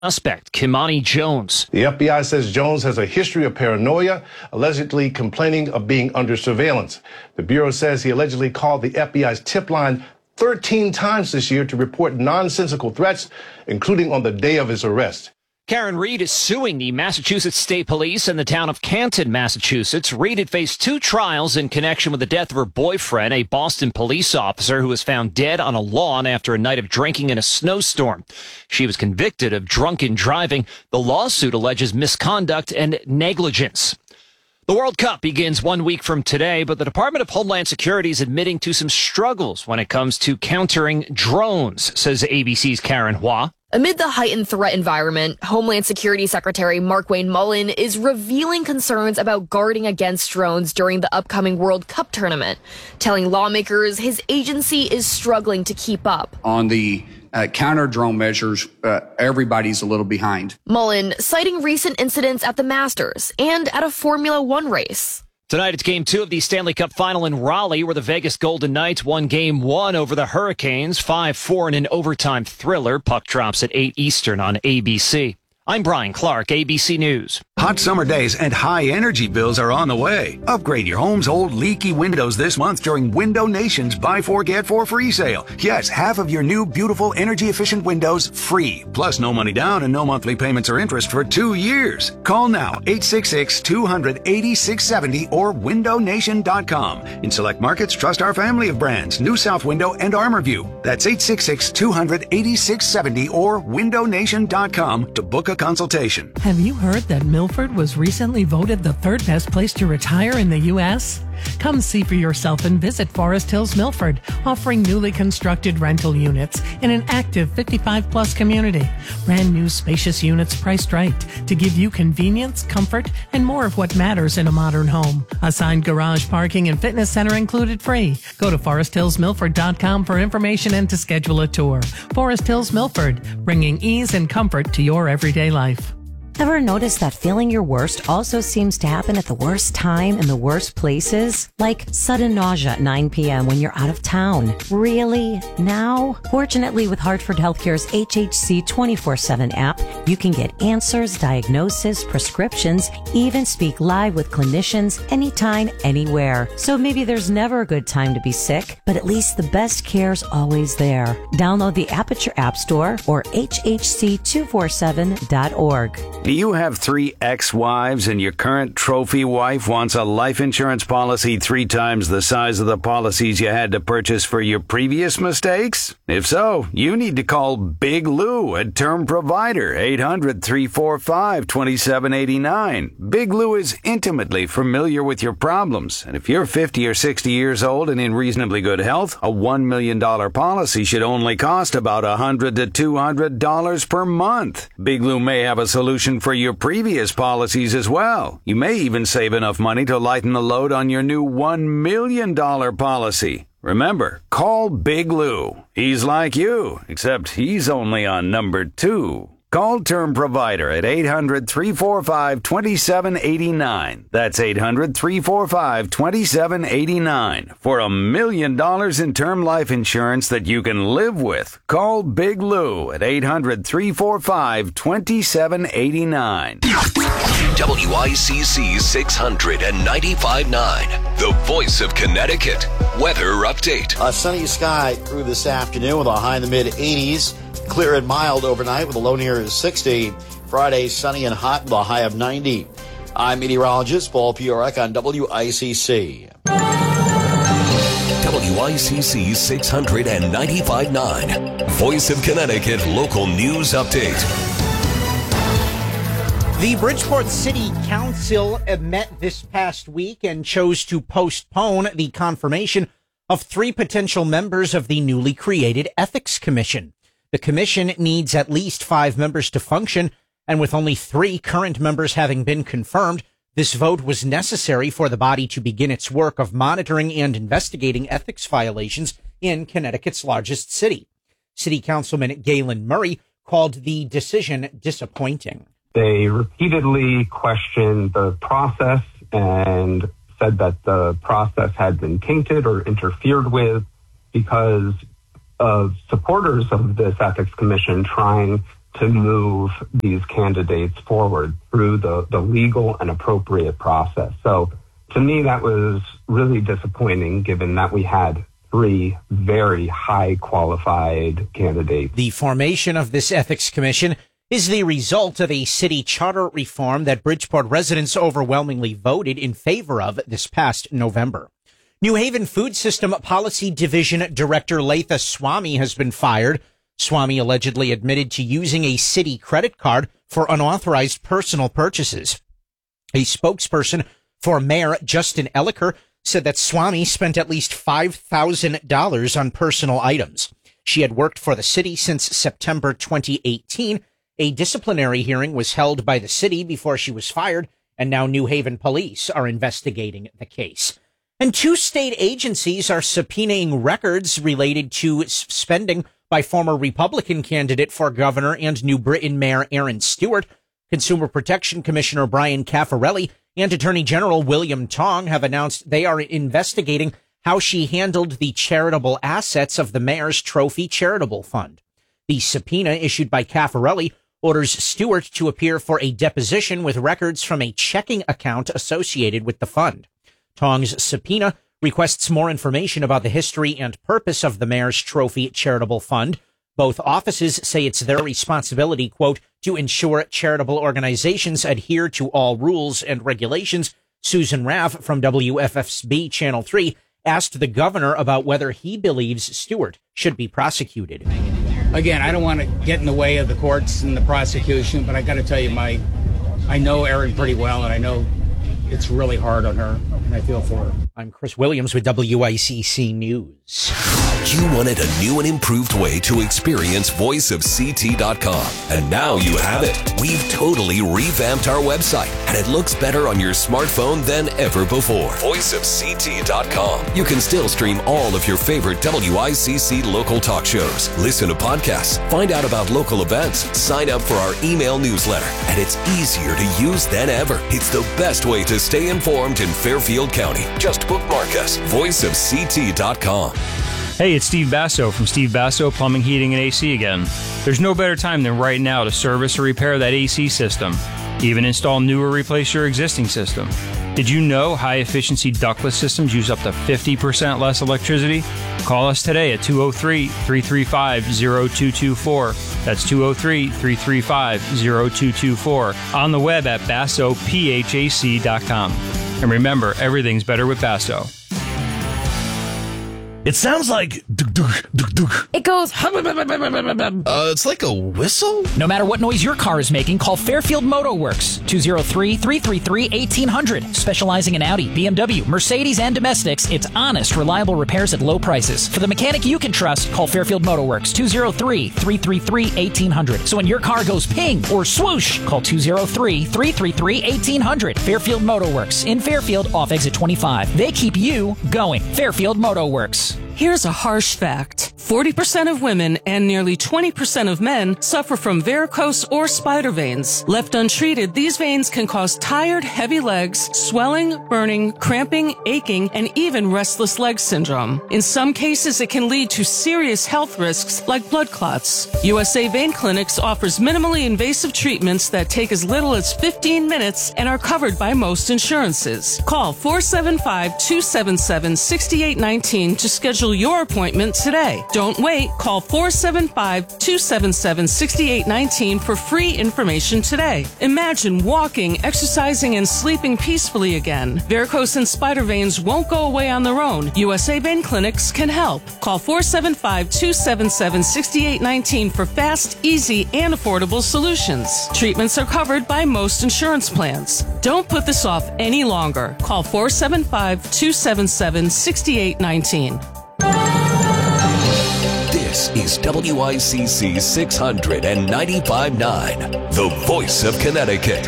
Suspect Kimani Jones. The FBI says Jones has a history of paranoia, allegedly complaining of being under surveillance. The Bureau says he allegedly called the FBI's tip line 13 times this year to report nonsensical threats, including on the day of his arrest. Karen Reed is suing the Massachusetts State Police in the town of Canton, Massachusetts. Reed had faced 2 trials in connection with the death of her boyfriend, a Boston police officer who was found dead on a lawn after a night of drinking in a snowstorm. She was convicted of drunken driving. The lawsuit alleges misconduct and negligence. The World Cup begins 1 week from today, but the Department of Homeland Security is admitting to some struggles when it comes to countering drones, says ABC's Karen Hua. Amid the heightened threat environment, Homeland Security Secretary Markwayne Mullin is revealing concerns about guarding against drones during the upcoming World Cup tournament, telling lawmakers his agency is struggling to keep up. On the counter-drone measures, everybody's a little behind. Mullin citing recent incidents at the Masters and at a Formula One race. Tonight, it's Game 2 of the Stanley Cup Final in Raleigh, where the Vegas Golden Knights won Game 1 over the Hurricanes, 5-4 in an overtime thriller. Puck drops at 8 Eastern on ABC. I'm Brian Clark, ABC News. Hot summer days and high energy bills are on the way. Upgrade your home's old leaky windows this month during Window Nation's Buy 4 Get 4 free sale. Yes, half of your new beautiful energy efficient windows free. Plus no money down and no monthly payments or interest for 2 years. Call now 866-200-8670 or windownation.com. In select markets, trust our family of brands, New South Window and ArmorView. That's 866-200-8670 or windownation.com to book a consultation. Have you heard that Milford was recently voted the 3rd best place to retire in the U.S.? Come see for yourself and visit Forest Hills Milford, offering newly constructed rental units in an active 55-plus community. Brand new spacious units priced right to give you convenience, comfort, and more of what matters in a modern home. Assigned garage parking and fitness center included free. Go to foresthillsmilford.com for information and to schedule a tour. Forest Hills Milford, bringing ease and comfort to your everyday life. Ever notice that feeling your worst also seems to happen at the worst time in the worst places? Like sudden nausea at 9 p.m. when you're out of town. Really? Now? Fortunately, with Hartford Healthcare's HHC 24/7 app, you can get answers, diagnosis, prescriptions, even speak live with clinicians anytime, anywhere. So maybe there's never a good time to be sick, but at least the best care's always there. Download the app at your app store or hhc247.org. Do you have 3 ex-wives and your current trophy wife wants a life insurance policy 3 times the size of the policies you had to purchase for your previous mistakes? If so, you need to call Big Lou at Term Provider, 800-345-2789. Big Lou is intimately familiar with your problems, and if you're 50 or 60 years old and in reasonably good health, a $1 million policy should only cost about $100 to $200 per month. Big Lou may have a solution for your previous policies as well. You may even save enough money to lighten the load on your new $1 million policy. Remember, call Big Lou. He's like you, except he's only on number 2. Call Term Provider at 800-345-2789. That's 800-345-2789 for $1 million in term life insurance that you can live with. Call Big Lou at 800-345-2789. WICC 695.9, the voice of Connecticut. Weather update. A sunny sky through this afternoon with a high in the mid-80s. Clear and mild overnight with a low near 60. Friday, sunny and hot with a high of 90. I'm meteorologist Paul Piorek on WICC. WICC 695.9, voice of Connecticut local news update. The Bridgeport City Council met this past week and chose to postpone the confirmation of 3 potential members of the newly created Ethics Commission. The commission needs at least 5 members to function, and with only 3 current members having been confirmed, this vote was necessary for the body to begin its work of monitoring and investigating ethics violations in Connecticut's largest city. City Councilman Galen Murray called the decision disappointing. They repeatedly questioned the process and said that the process had been tainted or interfered with because of supporters of this ethics commission trying to move these candidates forward through the legal and appropriate process. So to me, that was really disappointing, given that we had 3 very high qualified candidates. The formation of this ethics commission is the result of a city charter reform that Bridgeport residents overwhelmingly voted in favor of this past November. New Haven Food System Policy Division Director Latha Swamy has been fired. Swamy allegedly admitted to using a city credit card for unauthorized personal purchases. A spokesperson for Mayor Justin Elliker said that Swamy spent at least $5,000 on personal items. She had worked for the city since September 2018. A disciplinary hearing was held by the city before she was fired, and now New Haven police are investigating the case. And 2 state agencies are subpoenaing records related to spending by former Republican candidate for governor and New Britain Mayor Aaron Stewart. Consumer Protection Commissioner Brian Caffarelli and Attorney General William Tong have announced they are investigating how she handled the charitable assets of the mayor's trophy charitable fund. The subpoena issued by Caffarelli orders Stewart to appear for a deposition with records from a checking account associated with the fund. Tong's subpoena requests more information about the history and purpose of the mayor's trophy charitable fund. Both offices say it's their responsibility, quote, to ensure charitable organizations adhere to all rules and regulations. Susan Raff from WFFB Channel 3 asked the governor about whether he believes Stewart should be prosecuted. Again, I don't want to get in the way of the courts and the prosecution, but I got to tell you, I know Erin pretty well, and I know it's really hard on her, and I feel for her. I'm Chris Williams with WICC News. You wanted a new and improved way to experience voiceofct.com, and now you have it. We've totally revamped our website, and it looks better on your smartphone than ever before. Voiceofct.com. You can still stream all of your favorite WICC local talk shows, listen to podcasts, find out about local events, sign up for our email newsletter, and it's easier to use than ever. It's the best way to stay informed in Fairfield County. Just bookmark us. Voiceofct.com. Hey, it's Steve Basso from Steve Basso Plumbing, Heating, and AC again. There's no better time than right now to service or repair that AC system. Even install new or replace your existing system. Did you know high-efficiency ductless systems use up to 50% less electricity? Call us today at 203-335-0224. That's 203-335-0224. On the web at BassoPHAC.com. And remember, everything's better with Basso. It sounds like It goes. it's like a whistle? No matter what noise your car is making, call Fairfield Motor Works. 203-333-1800. Specializing in Audi, BMW, Mercedes, and domestics, it's honest, reliable repairs at low prices. For the mechanic you can trust, call Fairfield Motor Works. 203-333-1800. So when your car goes ping or swoosh, call 203-333-1800. Fairfield Motor Works. In Fairfield, off exit 25. They keep you going. Fairfield Motor Works. Here's a harsh fact. 40% of women and nearly 20% of men suffer from varicose or spider veins. Left untreated, these veins can cause tired, heavy legs, swelling, burning, cramping, aching, and even restless leg syndrome. In some cases, it can lead to serious health risks like blood clots. USA Vein Clinics offers minimally invasive treatments that take as little as 15 minutes and are covered by most insurances. Call 475-277-6819 to schedule your appointment today. Don't wait. Call 475-277-6819 for free information today. Imagine walking, exercising, and sleeping peacefully again. Varicose and spider veins won't go away on their own. USA Vein Clinics can help. Call 475-277-6819 for fast, easy, and affordable solutions. Treatments are covered by most insurance plans. Don't put this off any longer. Call 475-277-6819. This is WICC 695.9, the voice of Connecticut.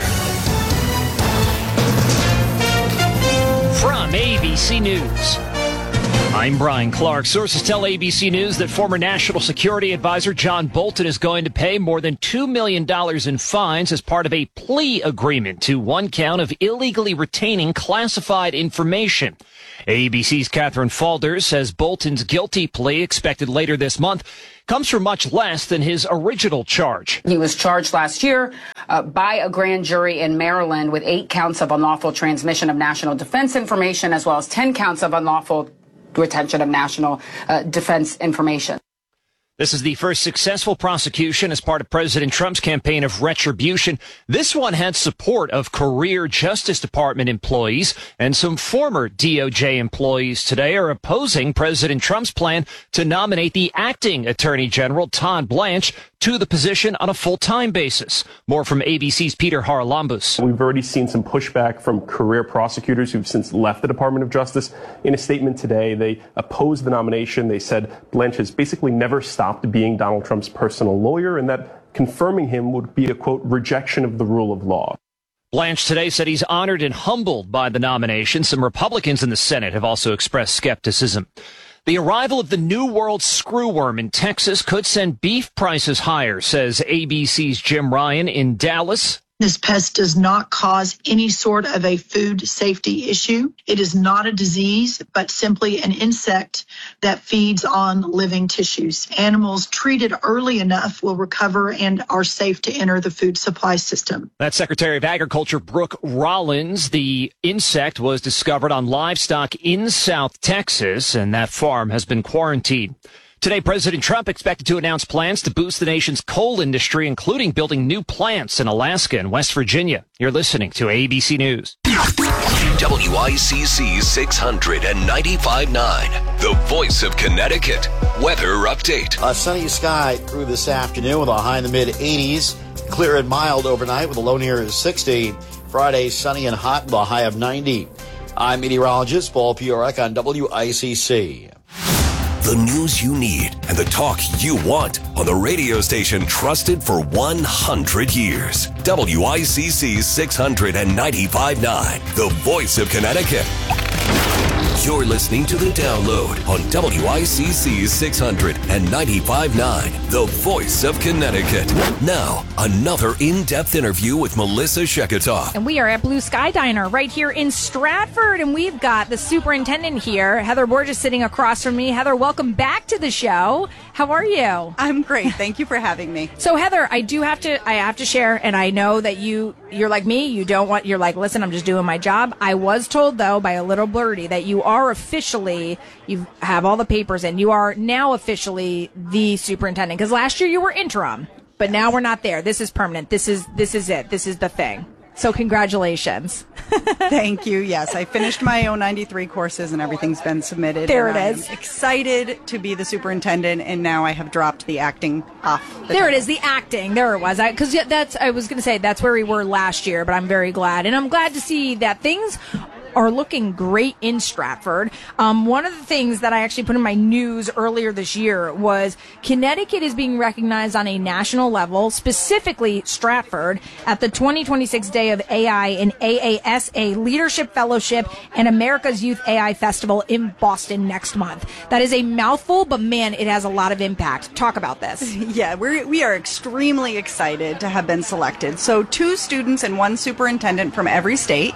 From ABC News, I'm Brian Clark. Sources tell ABC News that former National Security Advisor John Bolton is going to pay more than $2 million in fines as part of a plea agreement to one count of illegally retaining classified information. ABC's Catherine Falder says Bolton's guilty plea, expected later this month, comes for much less than his original charge. He was charged last year by a grand jury in Maryland with 8 counts of unlawful transmission of national defense information, as well as 10 counts of unlawful retention of national defense information. This is the first successful prosecution as part of President Trump's campaign of retribution. This one had support of career Justice Department employees, and some former DOJ employees today are opposing President Trump's plan to nominate the acting Attorney General, Todd Blanche, to the position on a full-time basis. More from ABC's Peter Haralambous. We've already seen some pushback from career prosecutors who've since left the Department of Justice. In a statement today, they opposed the nomination. They said Blanche has basically never stopped being Donald Trump's personal lawyer, and that confirming him would be a, quote, rejection of the rule of law. Blanche today said he's honored and humbled by the nomination. Some Republicans in the Senate have also expressed skepticism. The arrival of the New World screwworm in Texas could send beef prices higher, says ABC's Jim Ryan in Dallas. This pest does not cause any sort of a food safety issue. It is not a disease, but simply an insect that feeds on living tissues. Animals treated early enough will recover and are safe to enter the food supply system. That's Secretary of Agriculture Brooke Rollins. The insect was discovered on livestock in South Texas, and that farm has been quarantined. Today, President Trump expected to announce plans to boost the nation's coal industry, including building new plants in Alaska and West Virginia. You're listening to ABC News. WICC 695.9, the voice of Connecticut. Weather update. A sunny sky through this afternoon with a high in the mid-80s. Clear and mild overnight with a low near 60. Friday, sunny and hot with a high of 90. I'm meteorologist Paul Piorek on WICC. The news you need and the talk you want on the radio station trusted for 100 years. WICC 695.9, the voice of Connecticut. You're listening to The Download on WICC 695.9, the voice of Connecticut. Now, another in-depth interview with Melissa Sheketoff. And we are at Blue Sky Diner right here in Stratford, and we've got the superintendent here, Heather Borges, sitting across from me. Heather, welcome back to the show. How are you? I'm great. Thank you for having me. So, Heather, I have to share, and I know that you're like me. You're like, listen, I'm just doing my job. I was told, though, by a little birdie that you are officially, you have all the papers in. You are now officially the superintendent, because last year you were interim, but now we're not there. This is permanent. This is it. This is the thing. So congratulations. Thank you. Yes, I finished my 093 courses and everything's been submitted. There it is. I'm excited to be the superintendent, and now I have dropped the acting off. There it is, the acting. There it was. I was going to say that's where we were last year, but I'm very glad. And I'm glad to see that things are looking great in Stratford. One of the things that I actually put in my news earlier this year was Connecticut is being recognized on a national level, specifically Stratford, at the 2026 Day of AI and AASA Leadership Fellowship and America's Youth AI Festival in Boston next month. That is a mouthful, but man, it has a lot of impact. Talk about this. Yeah, we are extremely excited to have been selected. So 2 students and 1 superintendent from every state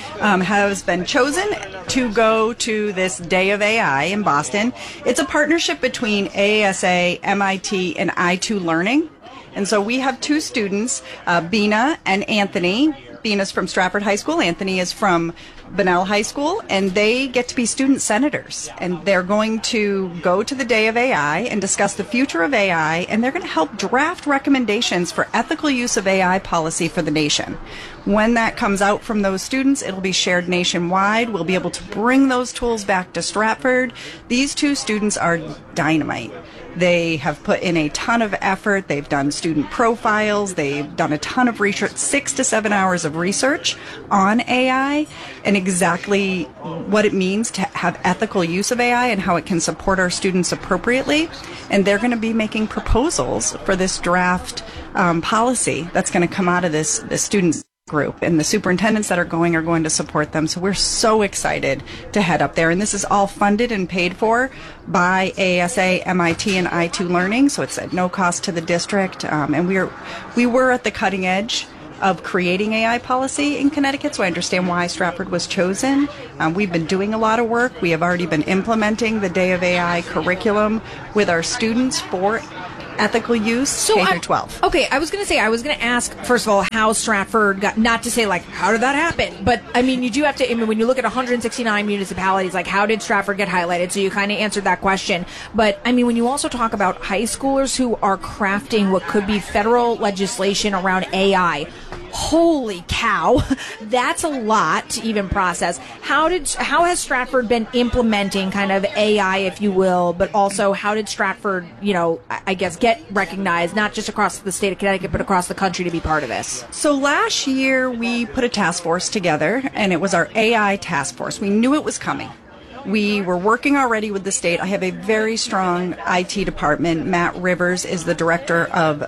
has been chosen to go to this Day of AI in Boston. It's a partnership between AASA, MIT, and I2 Learning. And so we have 2 students, Bina and Anthony. Bina's from Stratford High School. Anthony is from Bunnell High School, and they get to be student senators. And they're going to go to the Day of AI and discuss the future of AI, and they're going to help draft recommendations for ethical use of AI policy for the nation. When that comes out from those students, it'll be shared nationwide. We'll be able to bring those tools back to Stratford. These 2 students are dynamite. They have put in a ton of effort. They've done student profiles. They've done a ton of research, 6 to 7 hours of research on AI and exactly what it means to have ethical use of AI and how it can support our students appropriately. And they're going to be making proposals for this draft policy that's going to come out of this students group, and the superintendents that are going to support them. So we're so excited to head up there, and this is all funded and paid for by ASA, MIT, and I2 Learning, so it's at no cost to the district. And we were at the cutting edge of creating AI policy in Connecticut, so I understand why Stratford was chosen. We've been doing a lot of work. We have already been implementing the Day of AI curriculum with our students for ethical use K through 12. Okay, I was going to ask, first of all, how Stratford got, not to say like, how did that happen? But I mean, you do have to, I mean, when you look at 169 municipalities, like how did Stratford get highlighted? So you kind of answered that question. But I mean, when you also talk about high schoolers who are crafting what could be federal legislation around AI, holy cow, that's a lot to even process. How has Stratford been implementing kind of AI, if you will, but also how did Stratford, you know, I guess get recognized, not just across the state of Connecticut, but across the country to be part of this? So last year we put a task force together, and it was our AI task force. We knew it was coming. We were working already with the state. I have a very strong IT department. Matt Rivers is the director of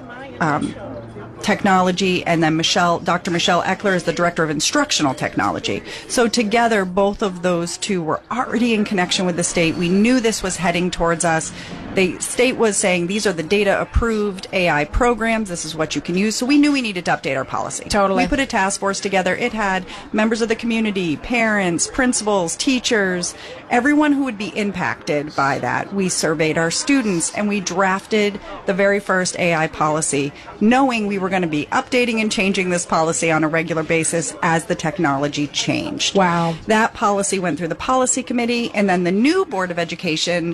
technology, and then Dr. Michelle Eckler is the director of instructional technology. So together, both of those two were already in connection with the state. We knew this was heading towards us. The state was saying these are the data approved AI programs. This is what you can use. So we knew we needed to update our policy. Totally. We put a task force together. It had members of the community, parents, principals, teachers, everyone who would be impacted by that. We surveyed our students, and we drafted the very first AI policy, knowing we were going to be updating and changing this policy on a regular basis as the technology changed. Wow. That policy went through the policy committee, and then the new Board of Education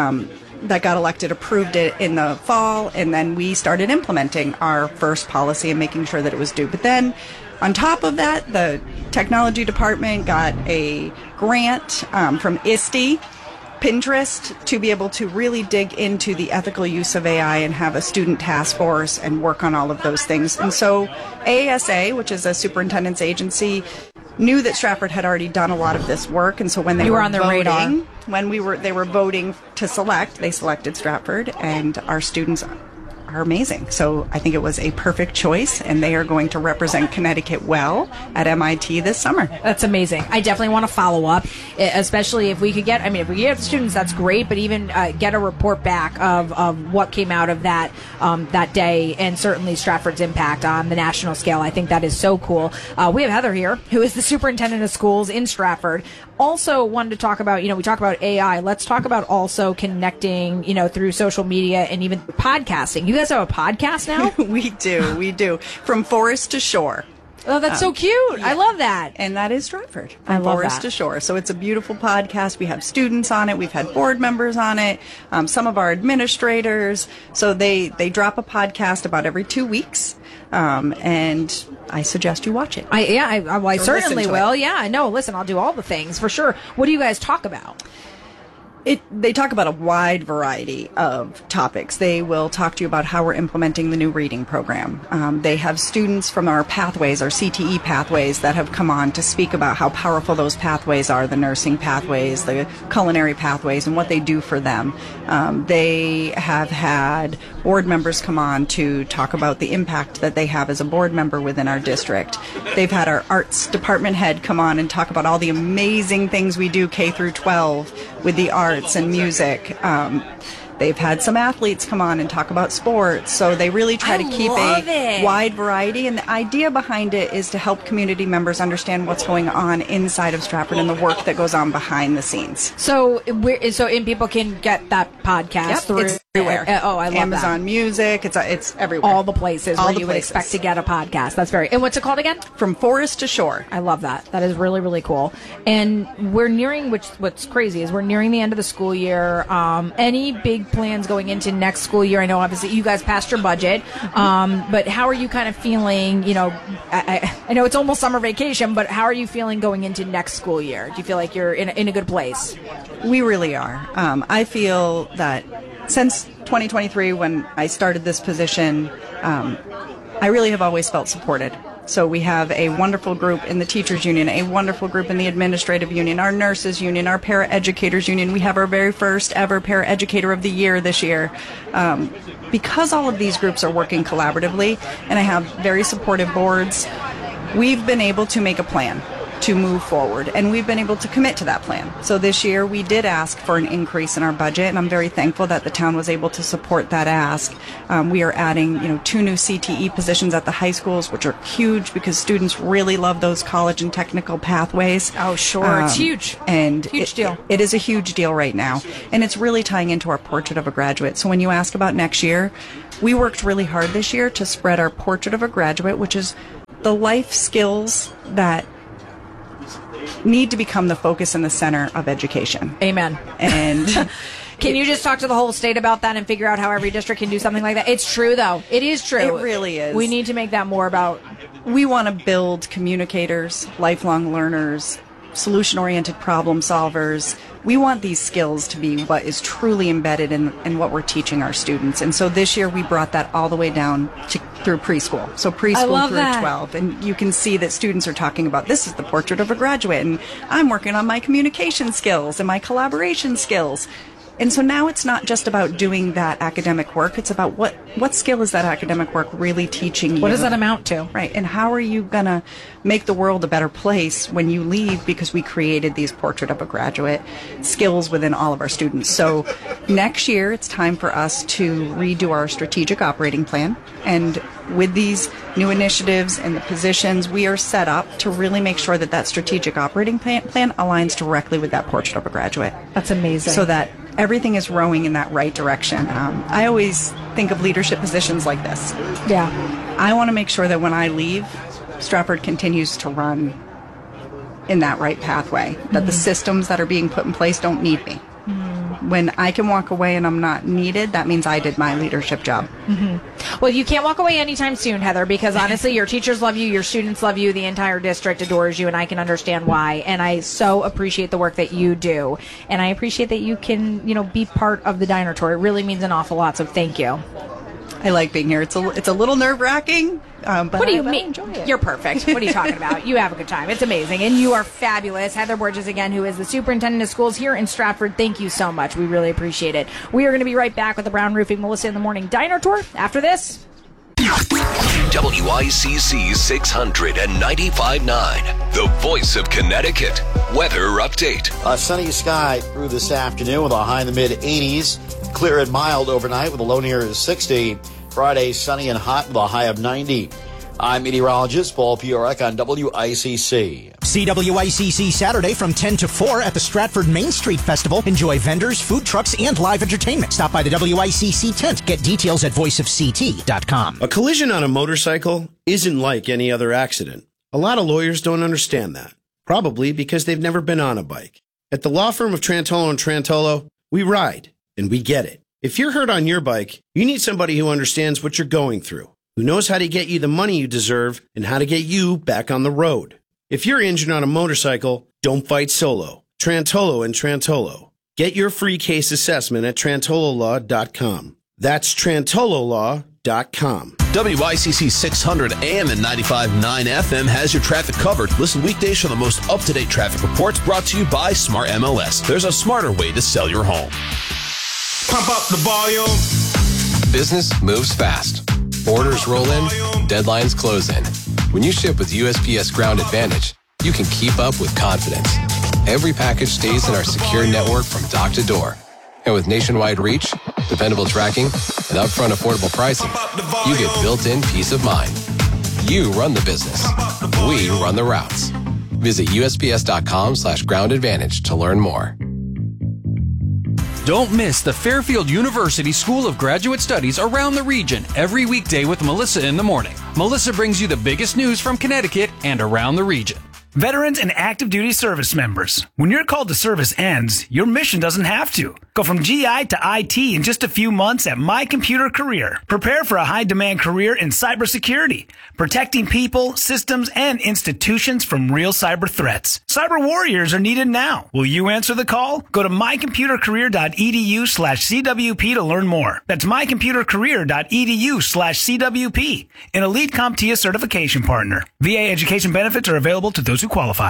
that got elected approved it in the fall, and then we started implementing our first policy and making sure that it was due. But then on top of that, the technology department got a grant from ISTE, Pinterest, to be able to really dig into the ethical use of AI and have a student task force and work on all of those things. And so AASA, which is a superintendent's agency, knew that Stratford had already done a lot of this work, and so when they were on the voting, radar. when they were voting to select, they selected Stratford, and our students are amazing. So I think it was a perfect choice, and they are going to represent Connecticut well at MIT this summer. That's amazing. I definitely want to follow up, especially if we could get, I mean, if we get students, that's great, but even get a report back of what came out of that that day, and certainly Stratford's impact on the national scale. I think that is so cool. We have Heather here, who is the superintendent of schools in Stratford. Also wanted to talk about, we talk about AI. Let's talk about also connecting, through social media and even podcasting. You guys have a podcast now? We do. From Forest to Shore. Oh, that's so cute. Yeah. I love that. And that is Stratford. I love Forest that. to Shore. So it's a beautiful podcast. We have students on it. We've had board members on it. Some of our administrators. So they drop a podcast about every 2 weeks. And I suggest you watch it. I certainly will. Yeah, no, listen, I'll do all the things for sure. What do you guys talk about? They talk about a wide variety of topics. They will talk to you about how we're implementing the new reading program. They have students from our pathways, our CTE pathways, that have come on to speak about how powerful those pathways are, the nursing pathways, the culinary pathways, and what they do for them. They have had board members come on to talk about the impact that they have as a board member within our district. They've had our arts department head come on and talk about all the amazing things we do K through 12 with the arts and music. They've had some athletes come on and talk about sports, so they really try to keep a wide variety, and the idea behind it is to help community members understand what's going on inside of Stratford and the work that goes on behind the scenes. So people can get that podcast through it's everywhere. I love Amazon that. Music, it's everywhere. All the places where you would expect to get a podcast. That's and what's it called again? From Forest to Shore. I love that. That is really, really cool. And we're nearing, what's crazy is we're nearing the end of the school year. Any big plans going into next school year? I know obviously you guys passed your budget, but how are you kind of feeling? I know it's almost summer vacation, but how are you feeling going into next school year? Do you feel like you're in a good place? We really are. I feel that since 2023, when I started this position, I really have always felt supported. So we have a wonderful group in the teachers union, a wonderful group in the administrative union, our nurses union, our paraeducators union. We have our very first ever paraeducator of the year this year. Because all of these groups are working collaboratively, and I have very supportive boards, we've been able to make a plan. to move forward. And we've been able to commit to that plan. So this year we did ask for an increase in our budget, and I'm very thankful that the town was able to support that ask. We are adding, 2 new CTE positions at the high schools, which are huge because students really love those college and technical pathways. Oh, sure. It's huge. And huge deal. It is a huge deal right now. And it's really tying into our Portrait of a Graduate. So when you ask about next year, we worked really hard this year to spread our Portrait of a Graduate, which is the life skills that need to become the focus and the center of education. Amen. And can you just talk to the whole state about that and figure out how every district can do something like that? It's true, though. It is true. It really is. We need to make that more about. We want to build communicators, lifelong learners, solution-oriented problem solvers. We want these skills to be what is truly embedded in what we're teaching our students. And so this year we brought that all the way down through preschool. So preschool through 12. And you can see that students are talking about, this is the Portrait of a Graduate, and I'm working on my communication skills and my collaboration skills. And so now it's not just about doing that academic work. It's about what skill is that academic work really teaching you? What does that amount to? Right. And how are you going to make the world a better place when you leave, because we created these Portrait of a Graduate skills within all of our students. So next year, it's time for us to redo our strategic operating plan. And with these new initiatives and the positions, we are set up to really make sure that that strategic operating plan aligns directly with that Portrait of a Graduate. That's amazing. So that everything is rowing in that right direction. I always think of leadership positions like this. Yeah. I want to make sure that when I leave, Stratford continues to run in that right pathway, that the systems that are being put in place don't need me. When I can walk away and I'm not needed, that means I did my leadership job. Well, you can't walk away anytime soon, Heather, because honestly, your teachers love you, your students love you, the entire district adores you, and I can understand why. And I so appreciate the work that you do. And I appreciate that you can, be part of the Diner Tour. It really means an awful lot, so thank you. I like being here. It's a little nerve-wracking, but what do you mean? I enjoy it. You're perfect. What are you talking about? You have a good time. It's amazing. And you are fabulous. Heather Borges, again, who is the superintendent of schools here in Stratford. Thank you so much. We really appreciate it. We are going to be right back with the Brown Roofing Melissa in the Morning Diner Tour after this. WICC 695.9, the voice of Connecticut. Weather update. A sunny sky through this afternoon with a high in the mid-80s. Clear and mild overnight with a low near 60. Friday, sunny and hot with a high of 90. I'm meteorologist Paul Piorek on WICC. CWICC Saturday from 10 to 4 at the Stratford Main Street Festival. Enjoy vendors, food trucks, and live entertainment. Stop by the WICC tent. Get details at voiceofct.com. A collision on a motorcycle isn't like any other accident. A lot of lawyers don't understand that, probably because they've never been on a bike. At the law firm of Trantolo & Trantolo, we ride, and we get it. If you're hurt on your bike, you need somebody who understands what you're going through, who knows how to get you the money you deserve and how to get you back on the road. If you're injured on a motorcycle, don't fight solo. Trantolo & Trantolo. Get your free case assessment at trantololaw.com. That's trantololaw.com. WICC 600 AM and 95.9 FM has your traffic covered. Listen weekdays for the most up-to-date traffic reports brought to you by Smart MLS. There's a smarter way to sell your home. Pump up the volume. Business moves fast. Orders roll in, deadlines close in. When you ship with USPS Ground Advantage, you can keep up with confidence. Every package stays in our secure network from dock to door. And with nationwide reach, dependable tracking, and upfront affordable pricing, you get built-in peace of mind. You run the business. We run the routes. Visit USPS.com/Ground Advantage to learn more. Don't miss the Fairfield University School of Graduate Studies around the region every weekday with Melissa in the morning. Melissa brings you the biggest news from Connecticut and around the region. Veterans and active duty service members. When your call to service ends, your mission doesn't have to. Go from GI to IT in just a few months at My Computer Career. Prepare for a high-demand career in cybersecurity, protecting people, systems, and institutions from real cyber threats. Cyber warriors are needed now. Will you answer the call? Go to mycomputercareer.edu/CWP to learn more. That's mycomputercareer.edu/CWP. An Elite CompTIA certification partner. VA education benefits are available to those who qualify.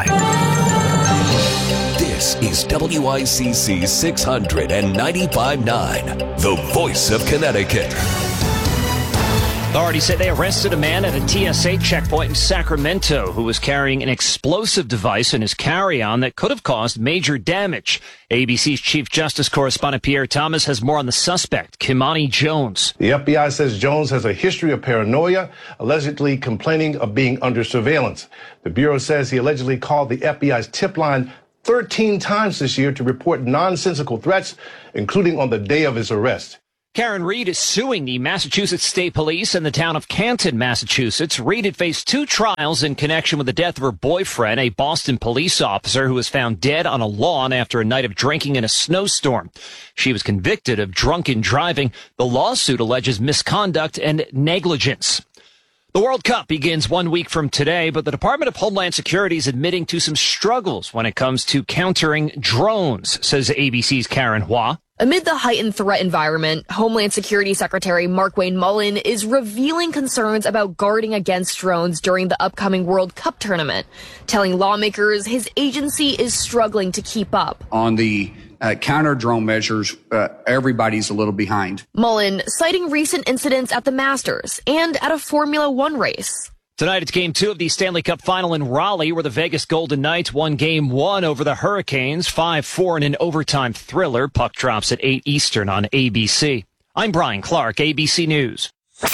This is WICC 695.9, the voice of Connecticut. Authorities say they arrested a man at a TSA checkpoint in Sacramento who was carrying an explosive device in his carry-on that could have caused major damage. ABC's Chief Justice correspondent Pierre Thomas has more on the suspect, Kimani Jones. The FBI says Jones has a history of paranoia, allegedly complaining of being under surveillance. The Bureau says he allegedly called the FBI's tip line 13 times this year to report nonsensical threats, including on the day of his arrest. Karen Reed is suing the Massachusetts State Police in the town of Canton, Massachusetts. Reed had faced 2 trials in connection with the death of her boyfriend, a Boston police officer who was found dead on a lawn after a night of drinking in a snowstorm. She was convicted of drunken driving. The lawsuit alleges misconduct and negligence. The World Cup begins 1 week from today, but the Department of Homeland Security is admitting to some struggles when it comes to countering drones, says ABC's Karen Hua. Amid the heightened threat environment, Homeland Security Secretary Markwayne Mullin is revealing concerns about guarding against drones during the upcoming World Cup tournament, telling lawmakers his agency is struggling to keep up. On the counter-drone measures, everybody's a little behind. Mullin citing recent incidents at the Masters and at a Formula One race. Tonight, it's Game 2 of the Stanley Cup Final in Raleigh, where the Vegas Golden Knights won Game 1 over the Hurricanes, 5-4 in an overtime thriller. Puck drops at 8 Eastern on ABC. I'm Brian Clark, ABC News.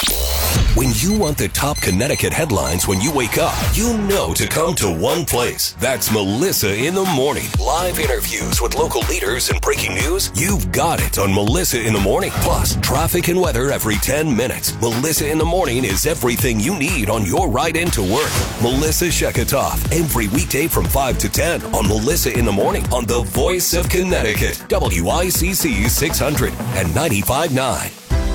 When you want the top Connecticut headlines when you wake up, you know to come to one place. That's Melissa in the Morning. Live interviews with local leaders and breaking news. You've got it on Melissa in the Morning. Plus, traffic and weather every 10 minutes. Melissa in the Morning is everything you need on your ride into work. Melissa Sheketoff, every weekday from 5 to 10 on Melissa in the Morning on the Voice of Connecticut, WICC 600 and 95.9.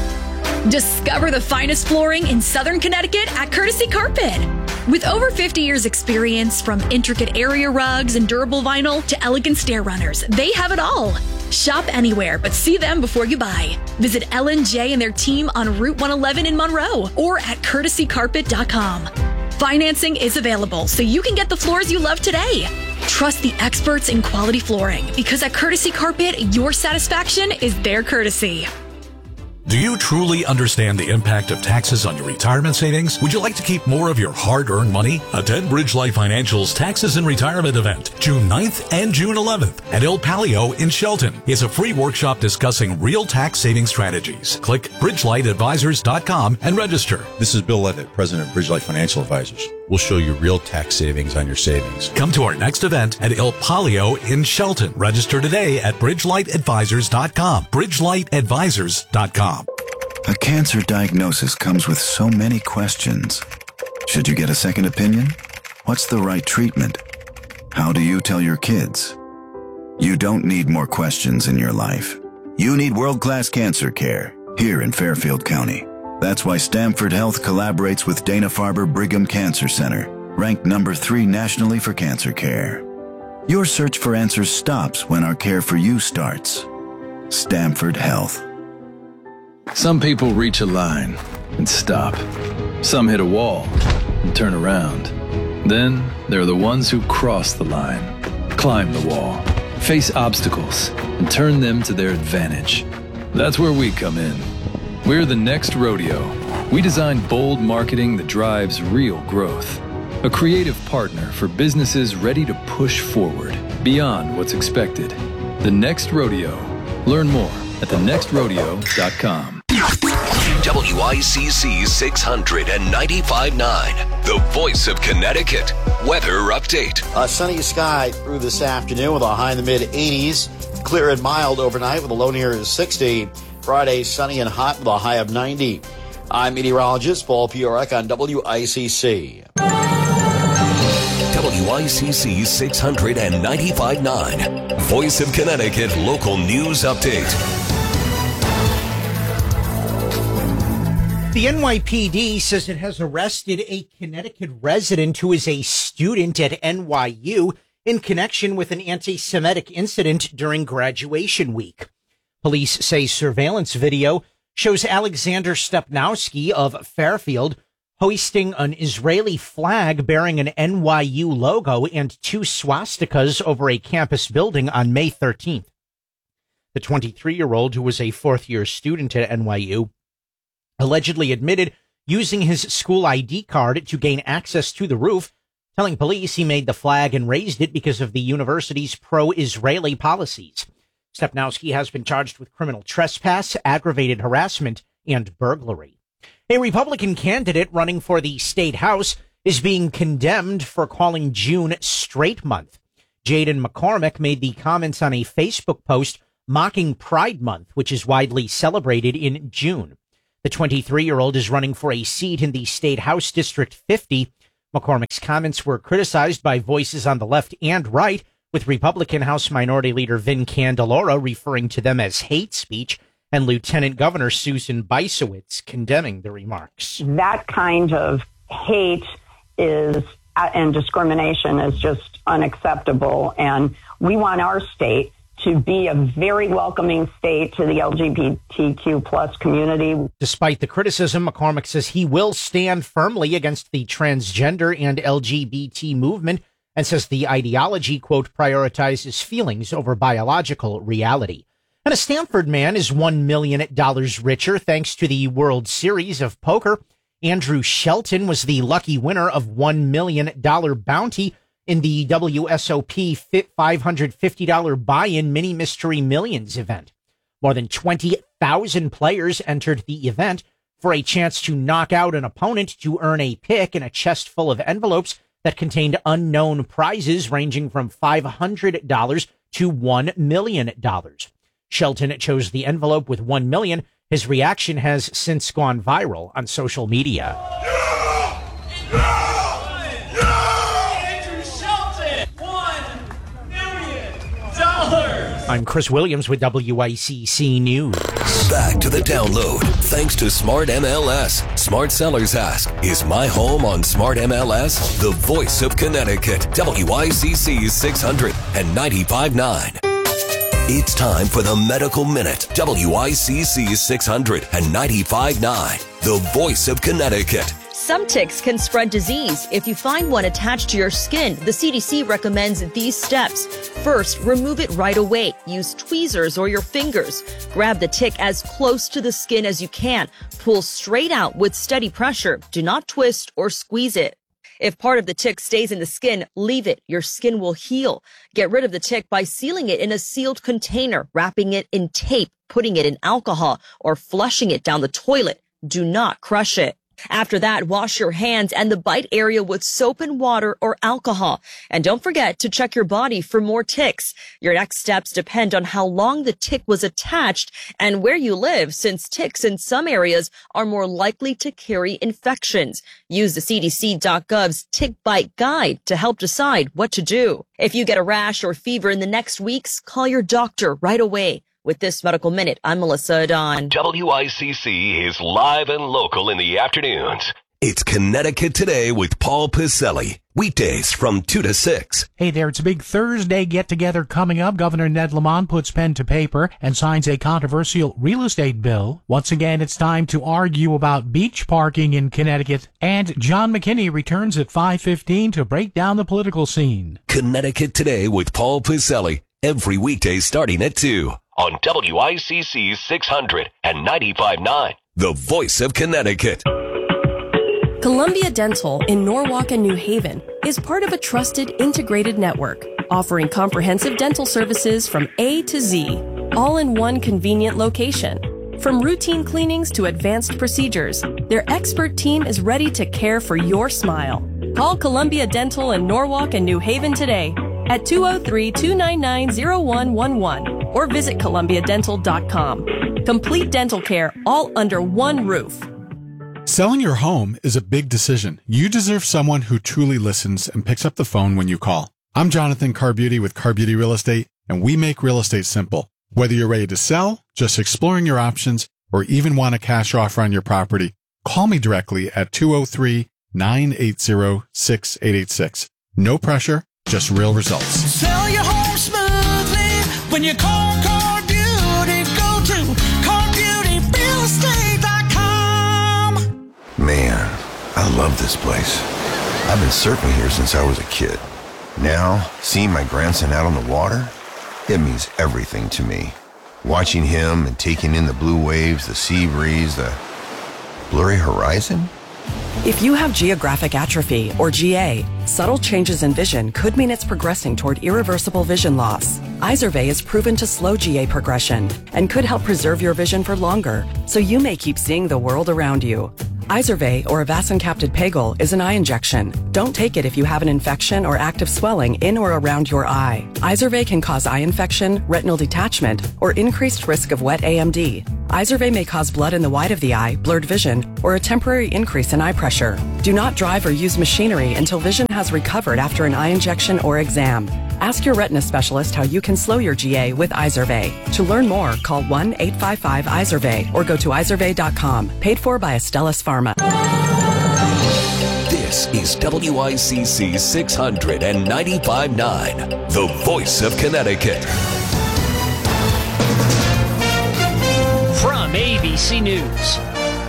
Discover the finest flooring in Southern Connecticut at Courtesy Carpet. With over 50 years experience, from intricate area rugs and durable vinyl to elegant stair runners, they have it all. Shop anywhere, but see them before you buy. Visit L&J and their team on Route 111 in Monroe or at courtesycarpet.com. Financing is available, so you can get the floors you love today. Trust the experts in quality flooring, because at Courtesy Carpet, your satisfaction is their courtesy. Do you truly understand the impact of taxes on your retirement savings? Would you like to keep more of your hard-earned money? Attend Bridgelight Financial's Taxes and Retirement event, June 9th and June 11th at El Palio in Shelton. It's a free workshop discussing real tax saving strategies. Click BridgelightAdvisors.com and register. This is Bill Levitt, President of Bridgelight Financial Advisors. We'll show you real tax savings on your savings. Come to our next event at El Palio in Shelton. Register today at BridgelightAdvisors.com. BridgelightAdvisors.com. A cancer diagnosis comes with so many questions. Should you get a second opinion? What's the right treatment? How do you tell your kids? You don't need more questions in your life. You need world-class cancer care here in Fairfield County. That's why Stamford Health collaborates with Dana-Farber Brigham Cancer Center, ranked number 3 nationally for cancer care. Your search for answers stops when our care for you starts. Stamford Health. Some people reach a line and stop. Some hit a wall and turn around. Then there are the ones who cross the line, climb the wall, face obstacles, and turn them to their advantage. That's where we come in. We're the Next Rodeo. We design bold marketing that drives real growth. A creative partner for businesses ready to push forward beyond what's expected. The Next Rodeo. Learn more at thenextrodeo.com. WICC 695.9, the Voice of Connecticut. Weather update. A sunny sky through this afternoon with a high in the mid-80s. Clear and mild overnight with a low near 60. Friday, sunny and hot with a high of 90. I'm meteorologist Paul Piorek on WICC. WICC 695.9, Voice of Connecticut local news update. The NYPD says it has arrested a Connecticut resident who is a student at NYU in connection with an anti-Semitic incident during graduation week. Police say surveillance video shows Alexander Stepnowski of Fairfield hoisting an Israeli flag bearing an NYU logo and 2 swastikas over a campus building on May 13th. The 23-year-old, who was a fourth-year student at NYU, allegedly admitted using his school ID card to gain access to the roof, telling police he made the flag and raised it because of the university's pro-Israeli policies. Stepnowski has been charged with criminal trespass, aggravated harassment, and burglary. A Republican candidate running for the state house is being condemned for calling June Straight Month. Jaden McCormick made the comments on a Facebook post mocking Pride Month, which is widely celebrated in June. The 23-year-old is running for a seat in the State House District 50. McCormick's comments were criticized by voices on the left and right, with Republican House Minority Leader Vin Candelora referring to them as hate speech and Lieutenant Governor Susan Bisowitz condemning the remarks. That kind of hate is and discrimination is just unacceptable, and we want our state to be a very welcoming state to the LGBTQ plus community. Despite the criticism, McCormick says he will stand firmly against the transgender and LGBT movement and says the ideology, quote, prioritizes feelings over biological reality. And a Stanford man is $1 million richer thanks to the World Series of Poker. Andrew Shelton was the lucky winner of $1 million bounty in the WSOP $550 buy-in Mini Mystery Millions event. More than 20,000 players entered the event for a chance to knock out an opponent to earn a pick in a chest full of envelopes that contained unknown prizes ranging from $500 to $1 million. Shelton chose the envelope with $1 million. His reaction has since gone viral on social media. I'm Chris Williams with WICC News. Back to the download. Thanks to Smart MLS. Smart Sellers ask, is my home on Smart MLS? The voice of Connecticut. WICC 600 and 95.9. It's time for the Medical Minute. WICC 600 and 95.9. The voice of Connecticut. Some ticks can spread disease. If you find one attached to your skin, the CDC recommends these steps. First, remove it right away. Use tweezers or your fingers. Grab the tick as close to the skin as you can. Pull straight out with steady pressure. Do not twist or squeeze it. If part of the tick stays in the skin, leave it. Your skin will heal. Get rid of the tick by sealing it in a sealed container, wrapping it in tape, putting it in alcohol, or flushing it down the toilet. Do not crush it. After that, wash your hands and the bite area with soap and water or alcohol. And don't forget to check your body for more ticks. Your next steps depend on how long the tick was attached and where you live, since ticks in some areas are more likely to carry infections. Use the CDC.gov's Tick Bite Guide to help decide what to do. If you get a rash or fever in the next weeks, call your doctor right away. With this Medical Minute, I'm Melissa Adon. WICC is live and local in the afternoons. It's Connecticut Today with Paul Piselli. Weekdays from 2 to 6. Hey there, it's a big Thursday get-together coming up. Governor Ned Lamont puts pen to paper and signs a controversial real estate bill. Once again, it's time to argue about beach parking in Connecticut. And John McKinney returns at 5:15 to break down the political scene. Connecticut Today with Paul Piselli. Every weekday starting at 2. On WICC 600 and 95.9. The voice of Connecticut. Columbia Dental in Norwalk and New Haven is part of a trusted integrated network, offering comprehensive dental services from A to Z, all in one convenient location. From routine cleanings to advanced procedures, their expert team is ready to care for your smile. Call Columbia Dental in Norwalk and New Haven today at 203-299-0111 or visit columbiadental.com. Complete dental care all under one roof. Selling your home is a big decision. You deserve someone who truly listens and picks up the phone when you call. I'm Jonathan Carbeauty with Carbeauty Real Estate, and we make real estate simple. Whether you're ready to sell, just exploring your options, or even want a cash offer on your property, call me directly at 203-980-6886. No pressure, just real results. Sell your home smoothly when you call Carbeauty. Go to CarBeautyRealEstate.com. Man, I love this place. I've been surfing here since I was a kid. Now, seeing my grandson out on the water, it means everything to me. Watching him and taking in the blue waves, the sea breeze, the blurry horizon, If you have geographic atrophy, or GA, subtle changes in vision could mean it's progressing toward irreversible vision loss. Izervay is proven to slow GA progression and could help preserve your vision for longer, so you may keep seeing the world around you. Izervay, or avacincaptad pegol, is an eye injection. Don't take it if you have an infection or active swelling in or around your eye. Izervay can cause eye infection, retinal detachment, or increased risk of wet AMD. Izervay may cause blood in the white of the eye, blurred vision, or a temporary increase in eye pressure. Do not drive or use machinery until vision has recovered after an eye injection or exam. Ask your retina specialist how you can slow your GA with Izervay. To learn more, call 1-855-IZERVAY or go to izervay.com. Paid for by Astellas Pharma. This is WICC 695.9, the voice of Connecticut. From ABC News,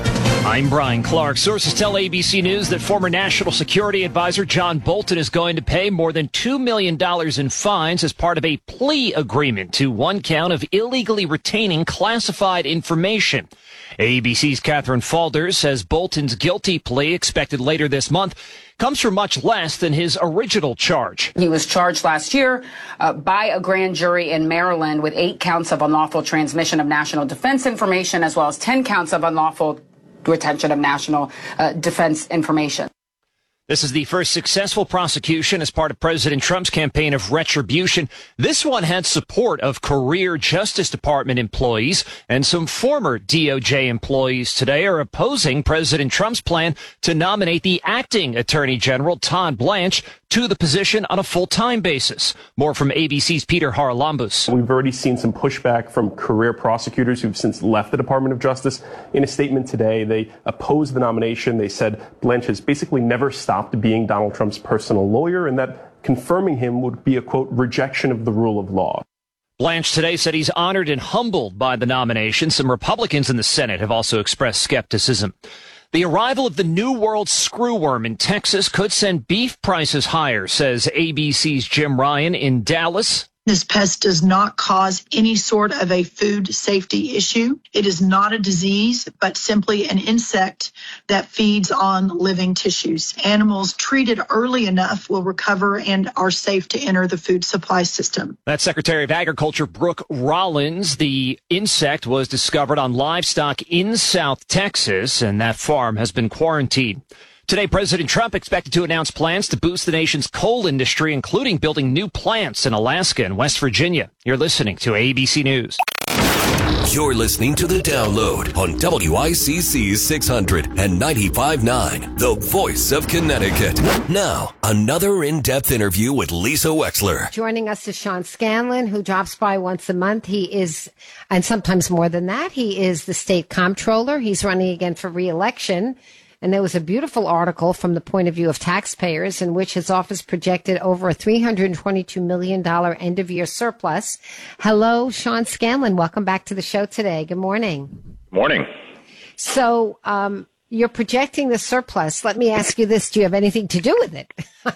I'm Brian Clark. Sources tell ABC News that former National Security Advisor John Bolton is going to pay more than $2 million in fines as part of a plea agreement to one count of illegally retaining classified information. ABC's Catherine Falder says Bolton's guilty plea, expected later this month, comes for much less than his original charge. He was charged last year by a grand jury in Maryland with 8 counts of unlawful transmission of national defense information, as well as 10 counts of unlawful retention of national defense information. This is the first successful prosecution as part of President Trump's campaign of retribution. This one had support of career Justice Department employees, and some former DOJ employees today are opposing President Trump's plan to nominate the acting Attorney General, Todd Blanche, to the position on a full-time basis. More from ABC's Peter Haralambous. We've already seen some pushback from career prosecutors who've since left the Department of Justice. In a statement today, they opposed the nomination. They said Blanche has basically never stopped being Donald Trump's personal lawyer, and that confirming him would be a, quote, rejection of the rule of law. Blanche today said he's honored and humbled by the nomination. Some Republicans in the Senate have also expressed skepticism. The arrival of the New World screwworm in Texas could send beef prices higher, says ABC's Jim Ryan in Dallas. This pest does not cause any sort of a food safety issue. It is not a disease, but simply an insect that feeds on living tissues. Animals treated early enough will recover and are safe to enter the food supply system. That's Secretary of Agriculture Brooke Rollins. The insect was discovered on livestock in South Texas, and that farm has been quarantined. Today, President Trump expected to announce plans to boost the nation's coal industry, including building new plants in Alaska and West Virginia. You're listening to ABC News. You're listening to The Download on WICC 695.9, the voice of Connecticut. Now, another in-depth interview with Lisa Wexler. Joining us is Sean Scanlon, who drops by once a month. He is, and sometimes more than that, he is the state comptroller. He's running again for re-election. And there was a beautiful article from the point of view of taxpayers in which his office projected over a $322 million end-of-year surplus. Hello, Sean Scanlon. Welcome back to the show today. Good morning. Morning. So you're projecting the surplus. Let me ask you this. Do you have anything to do with it?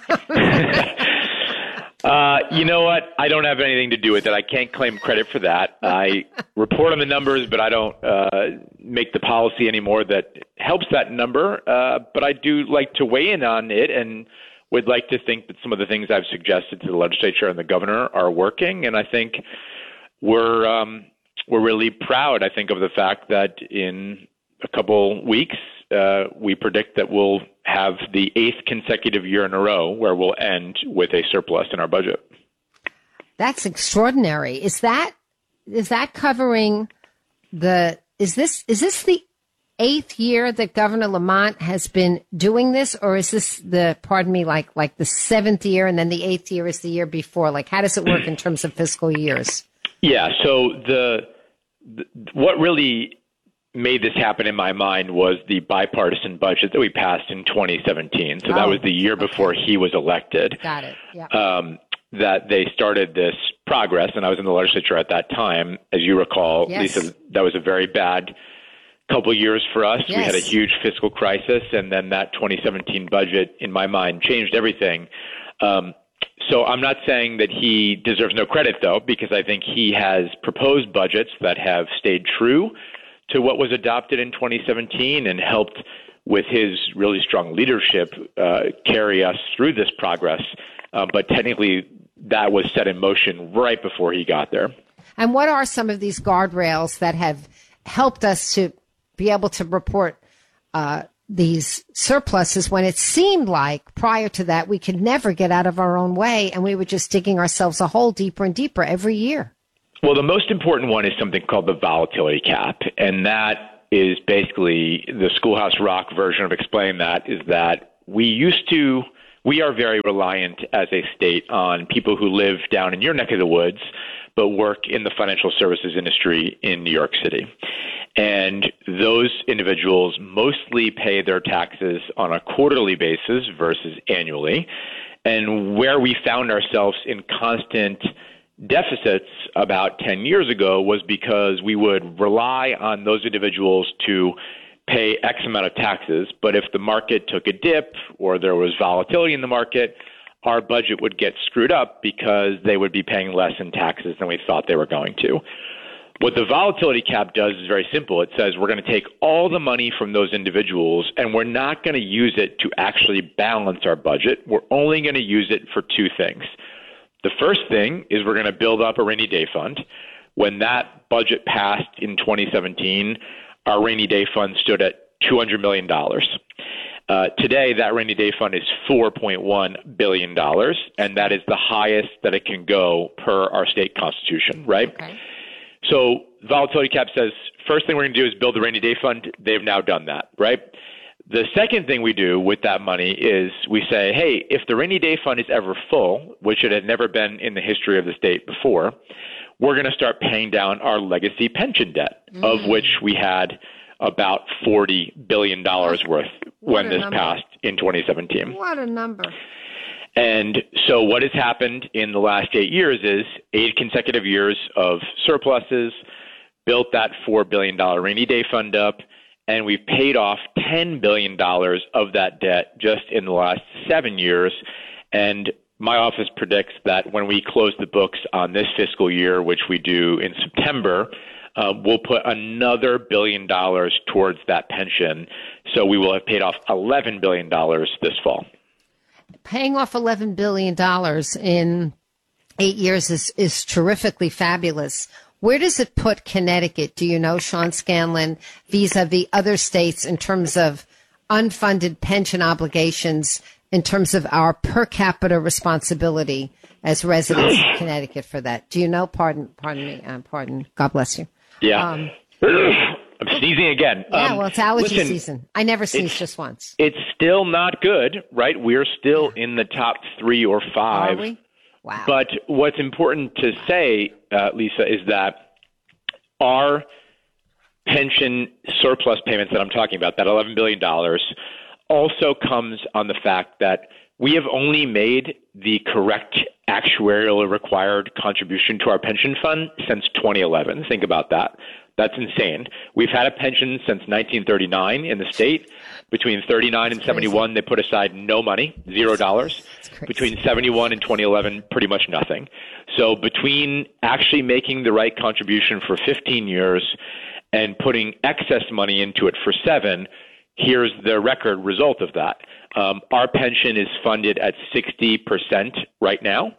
You know what? I don't have anything to do with it. I can't claim credit for that. I report on the numbers, but I don't make the policy anymore that helps that number. But I do like to weigh in on it and would like to think that some of the things I've suggested to the legislature and the governor are working. And I think we're really proud, I think, of the fact that in a couple weeks, we predict that we'll have the 8th consecutive year in a row where we'll end with a surplus in our budget. That's extraordinary. Is that covering is this the 8th year that Governor Lamont has been doing this, or is this like the 7th year and then the 8th year is the year before? Like, how does it work in terms of fiscal years? Yeah. So what really made this happen in my mind was the bipartisan budget that we passed in 2017. So that was the year before he was elected. Got it. Yeah. That they started this progress, and I was in the legislature at that time. As you recall, yes. Lisa, that was a very bad couple years for us. Yes. We had a huge fiscal crisis, and then that 2017 budget, in my mind, changed everything. So I'm not saying that he deserves no credit, though, because I think he has proposed budgets that have stayed true to what was adopted in 2017 and helped with his really strong leadership, carry us through this progress. But technically, that was set in motion right before he got there. And what are some of these guardrails that have helped us to be able to report these surpluses when it seemed like prior to that we could never get out of our own way and we were just digging ourselves a hole deeper and deeper every year? Well, the most important one is something called the volatility cap, and that is basically the Schoolhouse Rock version of explaining that is that we are very reliant as a state on people who live down in your neck of the woods but work in the financial services industry in New York City. And those individuals mostly pay their taxes on a quarterly basis versus annually. And where we found ourselves in constant deficits about 10 years ago was because we would rely on those individuals to pay X amount of taxes. But if the market took a dip or there was volatility in the market, our budget would get screwed up because they would be paying less in taxes than we thought they were going to. What the volatility cap does is very simple. It says we're going to take all the money from those individuals and we're not going to use it to actually balance our budget. We're only going to use it for two things. The first thing is we're going to build up a rainy day fund. When that budget passed in 2017, our rainy day fund stood at $200 million. Today, that rainy day fund is $4.1 billion, and that is the highest that it can go per our state constitution, right? Okay. So volatility cap says, first thing we're going to do is build the rainy day fund. They've now done that, right? The second thing we do with that money is we say, hey, if the rainy day fund is ever full, which it had never been in the history of the state before, we're going to start paying down our legacy pension debt, of which we had about $40 billion worth when this passed in 2017. What a number. And so what has happened in the last 8 years is 8 consecutive years of surpluses, built that $4 billion rainy day fund up, and we've paid off $10 billion of that debt just in the last 7 years. And my office predicts that when we close the books on this fiscal year, which we do in September, we'll put another $1 billion towards that pension. So we will have paid off $11 billion this fall. Paying off $11 billion in 8 years is terrifically fabulous. Where does it put Connecticut, do you know, Sean Scanlon, vis-a-vis other states in terms of unfunded pension obligations, in terms of our per capita responsibility as residents of Connecticut for that? Do you know? Pardon me. God bless you. Yeah. I'm sneezing again. Yeah, well, it's allergy season. I never sneezed just once. It's still not good, right? We're still in the top 3 or 5. Are we? Wow. But what's important to say, Lisa, is that our pension surplus payments that I'm talking about, that $11 billion, also comes on the fact that we have only made the correct actuarially required contribution to our pension fund since 2011. Think about that. That's insane. We've had a pension since 1939 in the state. Between 39 and 71, they put aside no money, $0. Between 71 and 2011, pretty much nothing. So between actually making the right contribution for 15 years and putting excess money into it for 7, here's the record result of that. Our pension is funded at 60% right now.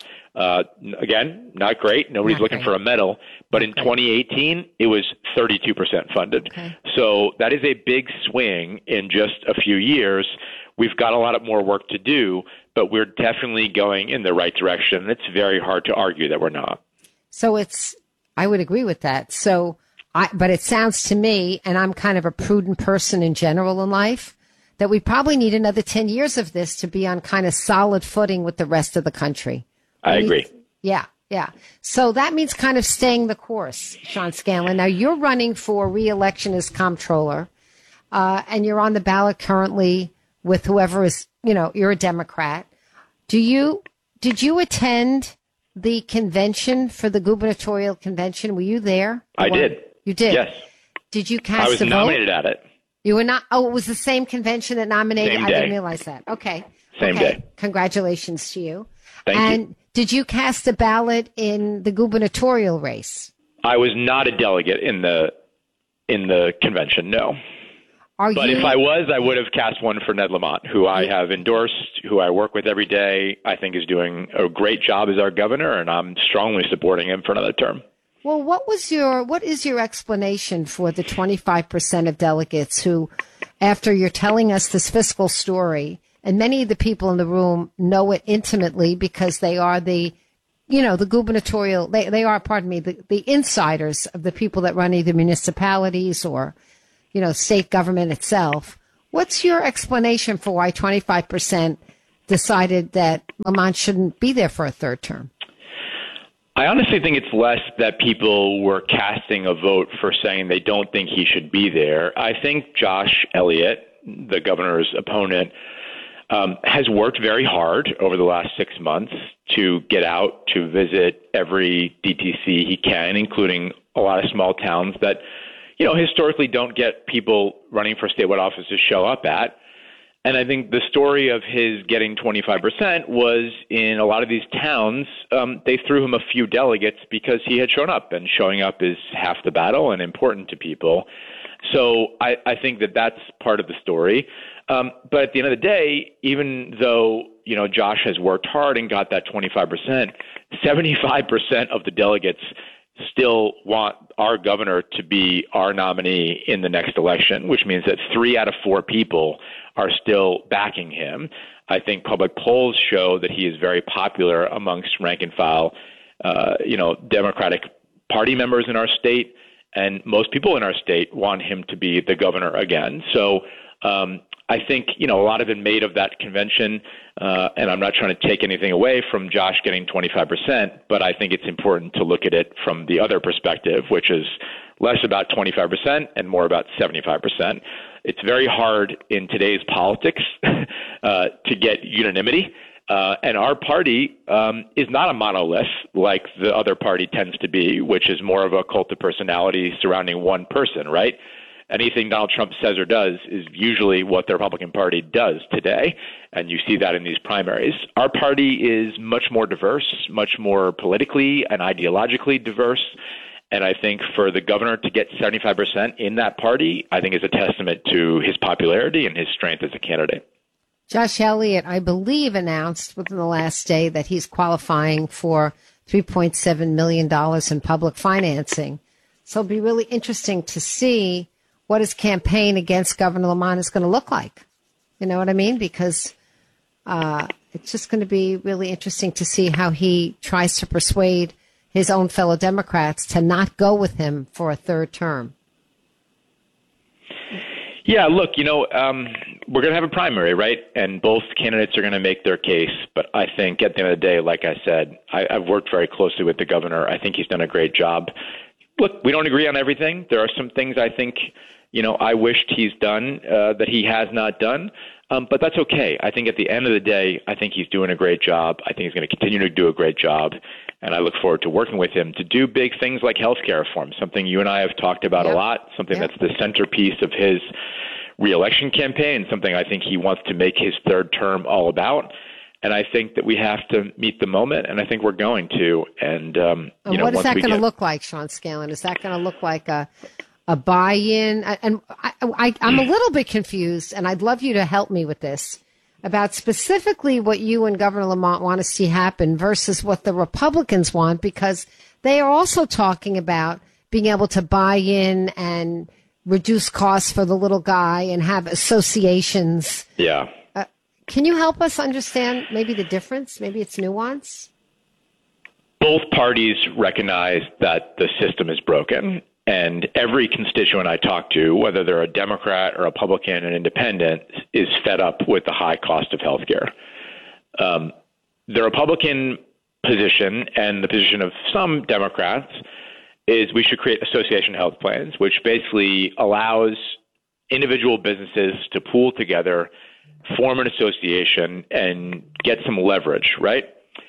Again, not great. Nobody's looking for a medal. But in 2018, it was 32% funded. Okay. So that is a big swing in just a few years. We've got a lot of more work to do, but we're definitely going in the right direction. It's very hard to argue that we're not. So I would agree with that. But it sounds to me, and I'm kind of a prudent person in general in life, that we probably need another 10 years of this to be on kind of solid footing with the rest of the country. I agree. Yeah. So that means kind of staying the course, Sean Scanlon. Now, you're running for re-election as comptroller, and you're on the ballot currently with whoever is, you're a Democrat. Did you attend the convention for the gubernatorial convention? Were you there? I did. You did? Yes. Did you cast a vote? I was nominated at it. You were not? Oh, it was the same convention that nominated? Same day. I didn't realize that. Okay. Same day. Congratulations to you. Thank you. Did you cast a ballot in the gubernatorial race? I was not a delegate in the convention, no. But if I was, I would have cast one for Ned Lamont, who I have endorsed, who I work with every day. I think is doing a great job as our governor, and I'm strongly supporting him for another term. Well, what is your explanation for the 25% of delegates who, after you're telling us this fiscal story, and many of the people in the room know it intimately because they are the gubernatorial, they are, the insiders of the people that run either municipalities or, state government itself. What's your explanation for why 25% decided that Lamont shouldn't be there for a third term? I honestly think it's less that people were casting a vote for saying they don't think he should be there. I think Josh Elliott, the governor's opponent, has worked very hard over the last 6 months to get out to visit every DTC he can, including a lot of small towns that, historically don't get people running for statewide office to show up at. And I think the story of his getting 25% was in a lot of these towns, they threw him a few delegates because he had shown up, and showing up is half the battle and important to people. So I think that that's part of the story. But at the end of the day, even though, Josh has worked hard and got that 25%, 75% of the delegates still want our governor to be our nominee in the next election, which means that 3 out of 4 people are still backing him. I think public polls show that he is very popular amongst rank and file, Democratic Party members in our state, and most people in our state want him to be the governor again. So I think, a lot of it made of that convention, and I'm not trying to take anything away from Josh getting 25%, but I think it's important to look at it from the other perspective, which is less about 25% and more about 75%. It's very hard in today's politics to get unanimity. And our party is not a monolith like the other party tends to be, which is more of a cult of personality surrounding one person, right? Anything Donald Trump says or does is usually what the Republican Party does today, and you see that in these primaries. Our party is much more diverse, much more politically and ideologically diverse, and I think for the governor to get 75% in that party, I think is a testament to his popularity and his strength as a candidate. Josh Elliott, I believe, announced within the last day that he's qualifying for $3.7 million in public financing. So it'll be really interesting to see what his campaign against Governor Lamont is going to look like. You know what I mean? Because it's just going to be really interesting to see how he tries to persuade his own fellow Democrats to not go with him for a third term. Yeah, look, we're going to have a primary, right? And both candidates are going to make their case. But I think at the end of the day, like I said, I've worked very closely with the governor. I think he's done a great job. Look, we don't agree on everything. There are some things I think, I wished he's done that he has not done. But that's okay. I think at the end of the day, I think he's doing a great job. I think he's going to continue to do a great job. And I look forward to working with him to do big things like healthcare reform, something you and I have talked about a lot, something that's the centerpiece of his reelection campaign, something I think he wants to make his third term all about. And I think that we have to meet the moment, and I think we're going to. And what is that going to look like, Sean Scanlon? Is that going to look like a buy-in? And I'm a little bit confused, and I'd love you to help me with this, about specifically what you and Governor Lamont want to see happen versus what the Republicans want, because they are also talking about being able to buy in and reduce costs for the little guy and have associations. Yeah. Can you help us understand maybe the difference? Maybe it's nuance? Both parties recognize that the system is broken, and every constituent I talk to, whether they're a Democrat or a Republican and independent, is fed up with the high cost of health care. The Republican position and the position of some Democrats is we should create association health plans, which basically allows individual businesses to pool together, form an association, and get some leverage, right?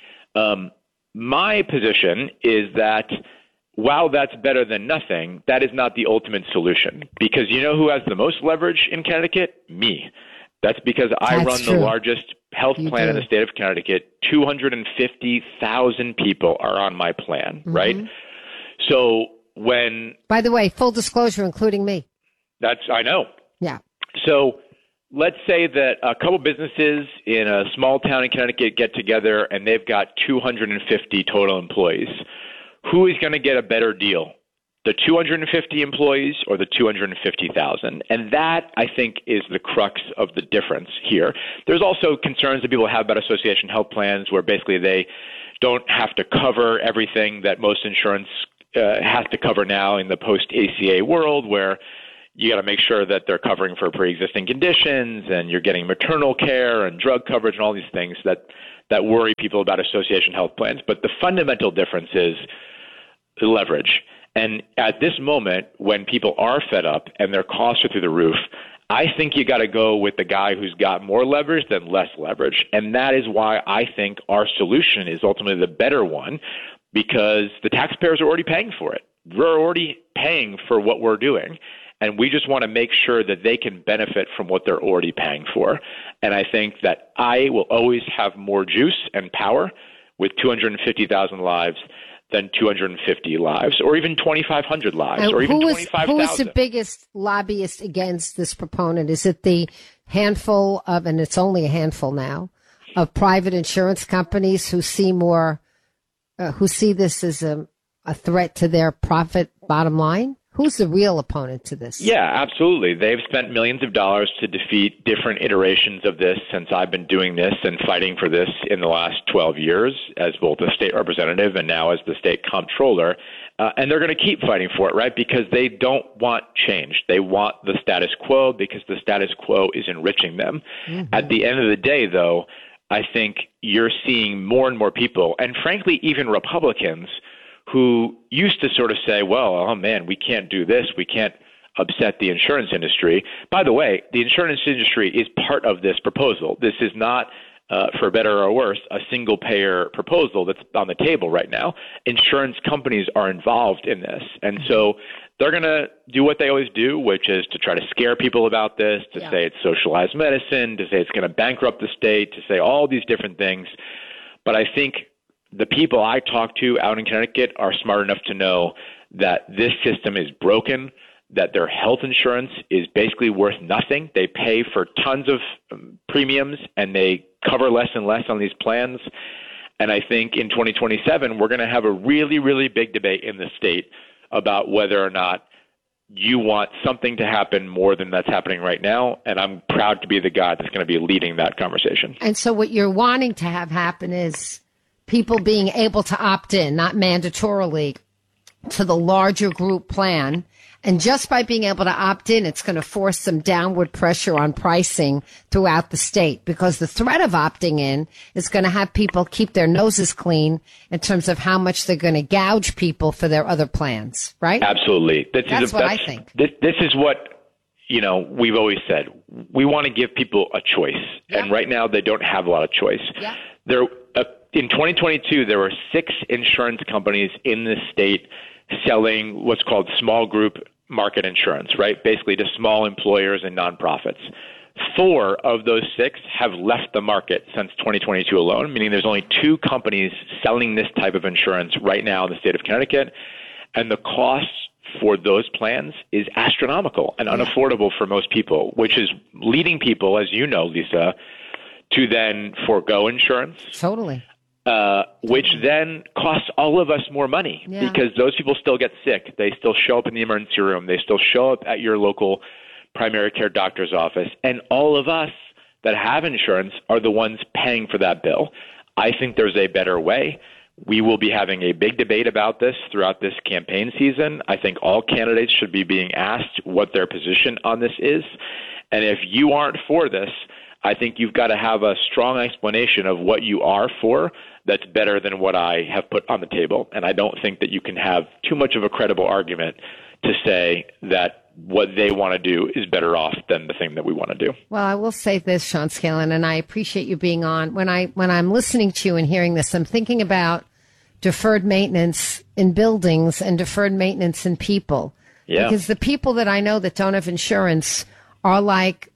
My position is that while that's better than nothing, that is not the ultimate solution. Because you know who has the most leverage in Connecticut? Me. That's because I run the largest health plan in the state of Connecticut. 250,000 people are on my plan, right? So when... By the way, full disclosure, including me. I know. Yeah. So let's say that a couple businesses in a small town in Connecticut get together and they've got 250 total employees. Who is going to get a better deal? The 250 employees or the 250,000? And that, I think, is the crux of the difference here. There's also concerns that people have about association health plans where basically they don't have to cover everything that most insurance has to cover now in the post-ACA world, where you got to make sure that they're covering for pre-existing conditions and you're getting maternal care and drug coverage and all these things that worry people about association health plans. But the fundamental difference is the leverage. And at this moment, when people are fed up and their costs are through the roof, I think you got to go with the guy who's got more leverage than less leverage. And that is why I think our solution is ultimately the better one, because the taxpayers are already paying for it. They're already paying for what we're doing. And we just want to make sure that they can benefit from what they're already paying for. And I think that I will always have more juice and power with 250,000 lives than 250 lives, or even 2,500 lives, or even 25,000. Who is the biggest lobbyist against this proponent? Is it the handful of, and it's only a handful now, of private insurance companies who see this as a threat to their profit bottom line? Who's the real opponent to this? Yeah, absolutely. They've spent millions of dollars to defeat different iterations of this since I've been doing this and fighting for this in the last 12 years as both a state representative and now as the state comptroller. And they're going to keep fighting for it, right? Because they don't want change. They want the status quo because the status quo is enriching them. Mm-hmm. At the end of the day, though, I think you're seeing more and more people, and frankly, even Republicans, who used to sort of say, well, oh, man, we can't do this. We can't upset the insurance industry. By the way, the insurance industry is part of this proposal. This is not, for better or worse, a single-payer proposal that's on the table right now. Insurance companies are involved in this. And so they're going to do what they always do, which is to try to scare people about this, to say it's socialized medicine, to say it's going to bankrupt the state, to say all these different things. But I think the people I talk to out in Connecticut are smart enough to know that this system is broken, that their health insurance is basically worth nothing. They pay for tons of premiums and they cover less and less on these plans. And I think in 2027, we're going to have a really, really big debate in the state about whether or not you want something to happen more than that's happening right now. And I'm proud to be the guy that's going to be leading that conversation. And so what you're wanting to have happen is people being able to opt in, not mandatorily, to the larger group plan. And just by being able to opt in, it's going to force some downward pressure on pricing throughout the state, because the threat of opting in is going to have people keep their noses clean in terms of how much they're going to gouge people for their other plans, right? Absolutely. That's what I think. This is what, we've always said. We want to give people a choice. Yeah. And right now they don't have a lot of choice. Yeah. In 2022, there were 6 insurance companies in the state selling what's called small group market insurance, right? Basically to small employers and nonprofits. 4 of those 6 have left the market since 2022 alone, meaning there's only 2 companies selling this type of insurance right now in the state of Connecticut. And the cost for those plans is astronomical and unaffordable for most people, which is leading people, as you know, Lisa, to then forego insurance. Totally. Which then costs all of us more money because those people still get sick. They still show up in the emergency room. They still show up at your local primary care doctor's office. And all of us that have insurance are the ones paying for that bill. I think there's a better way. We will be having a big debate about this throughout this campaign season. I think all candidates should be being asked what their position on this is. And if you aren't for this, I think you've got to have a strong explanation of what you are for that's better than what I have put on the table. And I don't think that you can have too much of a credible argument to say that what they want to do is better off than the thing that we want to do. Well, I will say this, Sean Scanlon, and I appreciate you being on. When I'm listening to you and hearing this, I'm thinking about deferred maintenance in buildings and deferred maintenance in people. Yeah. Because the people that I know that don't have insurance are like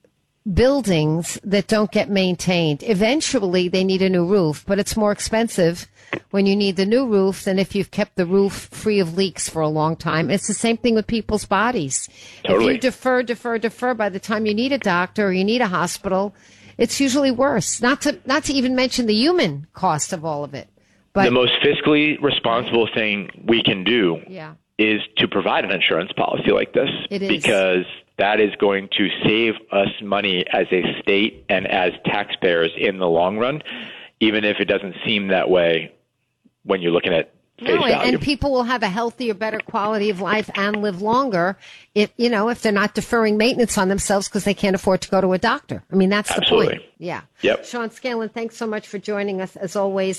buildings that don't get maintained. Eventually, they need a new roof, but it's more expensive when you need the new roof than if you've kept the roof free of leaks for a long time. It's the same thing with people's bodies. Totally. If you defer, by the time you need a doctor or you need a hospital, it's usually worse. Not to even mention the human cost of all of it. But the most fiscally responsible thing we can do is to provide an insurance policy like this. It is. Because that is going to save us money as a state and as taxpayers in the long run, even if it doesn't seem that way when you're looking at face value. And people will have a healthier, better quality of life and live longer if they're not deferring maintenance on themselves because they can't afford to go to a doctor. I mean, that's Absolutely. the point. Yeah. Yep. Sean Scanlon, thanks so much for joining us as always.